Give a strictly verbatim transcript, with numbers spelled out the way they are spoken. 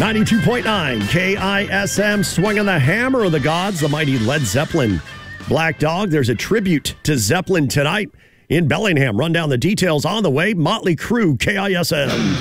ninety-two point nine K I S M, swinging the hammer of the gods, the mighty Led Zeppelin. Black Dog, there's a tribute to Zeppelin tonight in Bellingham. Run down the details on the way. Motley Crue, K I S M.